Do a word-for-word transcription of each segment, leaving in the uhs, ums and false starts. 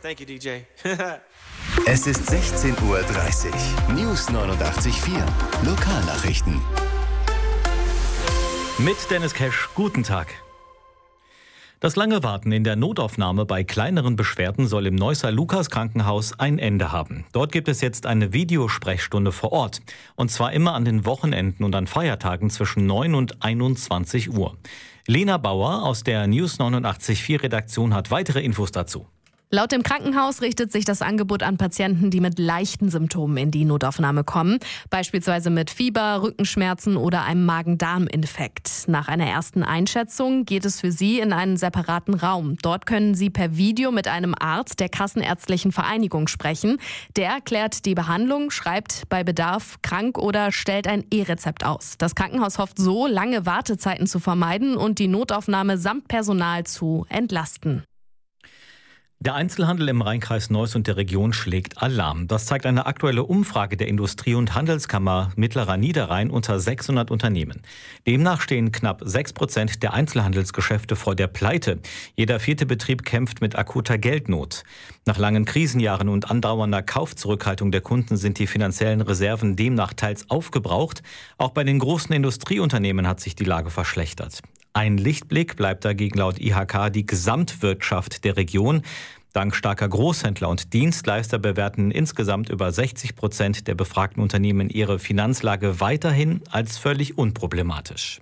Thank you, D J. Es ist sechzehn Uhr dreißig. News neunundachtzig Komma vier. Lokalnachrichten. Mit Dennis Cash, guten Tag. Das lange Warten in der Notaufnahme bei kleineren Beschwerden soll im Neusser Lukas-Krankenhaus ein Ende haben. Dort gibt es jetzt eine Videosprechstunde vor Ort. Und zwar immer an den Wochenenden und an Feiertagen zwischen neun und einundzwanzig Uhr. Lena Bauer aus der News neunundachtzig Komma vier Redaktion hat weitere Infos dazu. Laut dem Krankenhaus richtet sich das Angebot an Patienten, die mit leichten Symptomen in die Notaufnahme kommen, beispielsweise mit Fieber, Rückenschmerzen oder einem Magen-Darm-Infekt. Nach einer ersten Einschätzung geht es für sie in einen separaten Raum. Dort können sie per Video mit einem Arzt der Kassenärztlichen Vereinigung sprechen. Der erklärt die Behandlung, schreibt bei Bedarf krank oder stellt ein E-Rezept aus. Das Krankenhaus hofft so, lange Wartezeiten zu vermeiden und die Notaufnahme samt Personal zu entlasten. Der Einzelhandel im Rheinkreis Neuss und der Region schlägt Alarm. Das zeigt eine aktuelle Umfrage der Industrie- und Handelskammer Mittlerer Niederrhein unter sechshundert Unternehmen. Demnach stehen knapp sechs Prozent der Einzelhandelsgeschäfte vor der Pleite. Jeder vierte Betrieb kämpft mit akuter Geldnot. Nach langen Krisenjahren und andauernder Kaufzurückhaltung der Kunden sind die finanziellen Reserven demnach teils aufgebraucht. Auch bei den großen Industrieunternehmen hat sich die Lage verschlechtert. Ein Lichtblick bleibt dagegen laut I H K die Gesamtwirtschaft der Region. Dank starker Großhändler und Dienstleister bewerten insgesamt über sechzig Prozent der befragten Unternehmen ihre Finanzlage weiterhin als völlig unproblematisch.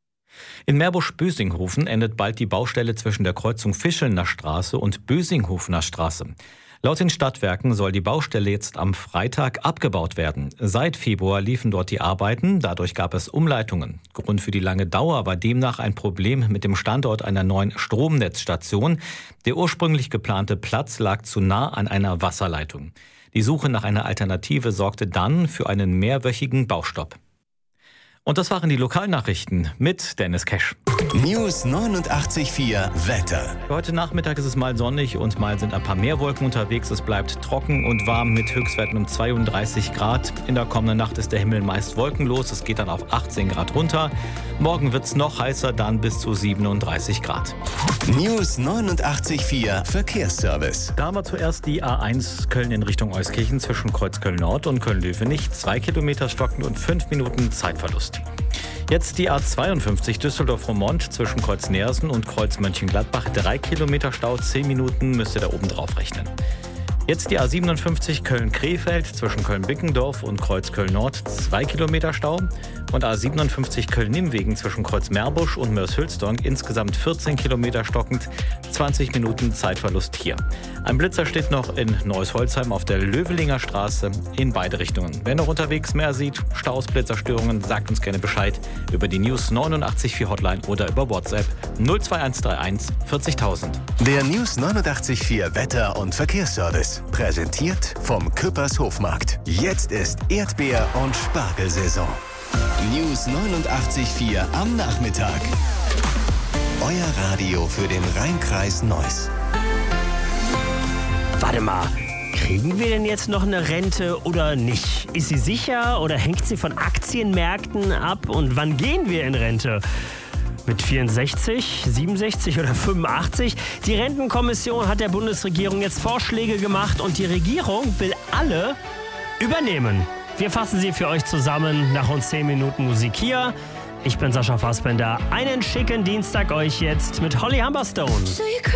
In Meerbusch-Bösinghofen endet bald die Baustelle zwischen der Kreuzung Fischelner Straße und Bösinghofener Straße. Laut den Stadtwerken soll die Baustelle jetzt am Freitag abgebaut werden. Seit Februar liefen dort die Arbeiten, dadurch gab es Umleitungen. Grund für die lange Dauer war demnach ein Problem mit dem Standort einer neuen Stromnetzstation. Der ursprünglich geplante Platz lag zu nah an einer Wasserleitung. Die Suche nach einer Alternative sorgte dann für einen mehrwöchigen Baustopp. Und das waren die Lokalnachrichten mit Dennis Cash. News neunundachtzig Komma vier Wetter. Heute Nachmittag ist es mal sonnig und mal sind ein paar mehr Wolken unterwegs. Es bleibt trocken und warm mit Höchstwerten um zweiunddreißig Grad. In der kommenden Nacht ist der Himmel meist wolkenlos. Es geht dann auf achtzehn Grad runter. Morgen wird es noch heißer, dann bis zu siebenunddreißig Grad. News neunundachtzig Komma vier Verkehrsservice. Da haben wir zuerst die A eins Köln in Richtung Euskirchen zwischen Kreuzköln Nord und Köln-Löwenich. Zwei Kilometer stockend und fünf Minuten Zeitverlust. Jetzt die A zweiundfünfzig Düsseldorf-Roermond zwischen Kreuz Neersen und Kreuz Mönchengladbach. Drei Kilometer Stau, zehn Minuten müsst ihr da oben drauf rechnen. Jetzt die A siebenundfünfzig Köln-Krefeld zwischen Köln-Bickendorf und Kreuz Köln-Nord. Zwei Kilometer Stau. Und A siebenundfünfzig Köln-Nimwegen zwischen Kreuz Meerbusch und Mörs-Hülsdonk. Insgesamt vierzehn Kilometer stockend, zwanzig Minuten Zeitverlust hier. Ein Blitzer steht noch in Neuss-Holzheim auf der Löwelinger Straße in beide Richtungen. Wer noch unterwegs mehr sieht, Staus, Blitzerstörungen, sagt uns gerne Bescheid über die News neunundachtzig Komma vier Hotline oder über WhatsApp null zwei eins drei eins vierzigtausend. Der News neunundachtzig Komma vier Wetter- und Verkehrsservice. Präsentiert vom Küppers Hofmarkt. Jetzt ist Erdbeer- und Spargelsaison. News neunundachtzig Komma vier am Nachmittag. Euer Radio für den Rheinkreis Neuss. Warte mal, kriegen wir denn jetzt noch eine Rente oder nicht? Ist sie sicher oder hängt sie von Aktienmärkten ab? Und wann gehen wir in Rente? Mit vierundsechzig, siebenundsechzig oder fünfundachtzig? Die Rentenkommission hat der Bundesregierung jetzt Vorschläge gemacht und die Regierung will alle übernehmen. Wir fassen sie für euch zusammen nach uns zehn Minuten Musik hier. Ich bin Sascha Fassbender. Einen schicken Dienstag euch jetzt mit Holly Humberstone.